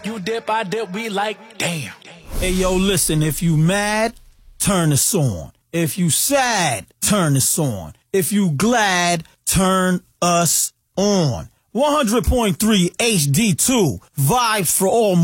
You dip, I dip, we like, damn. Hey, yo, listen, if you mad, turn this on. If you sad, turn this on. If you glad, turn us on. 100.3 HD2, vibes for all